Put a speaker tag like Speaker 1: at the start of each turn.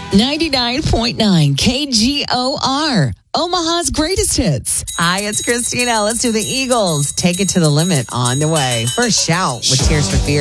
Speaker 1: 99.9 KGOR, Omaha's greatest hits. Hi, it's Christine Ellis to the Eagles. Take it to the limit on the way. First shout with Tears for Fears.